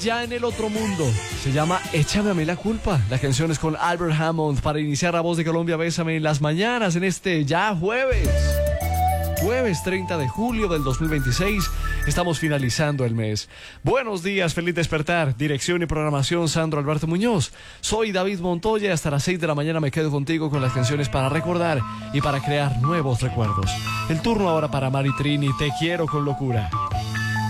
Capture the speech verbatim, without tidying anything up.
Ya en el otro mundo, se llama Échame a mí la culpa. La canción es con Albert Hammond para iniciar La Voz de Colombia, Bésame en las mañanas en este ya jueves. Jueves treinta de julio del dos mil veintiséis, estamos finalizando el mes. Buenos días, feliz despertar. Dirección y programación, Sandro Alberto Muñoz. Soy David Montoya, hasta las seis de la mañana me quedo contigo con las canciones para recordar y para crear nuevos recuerdos. El turno ahora para Mari Trini, Te quiero con locura.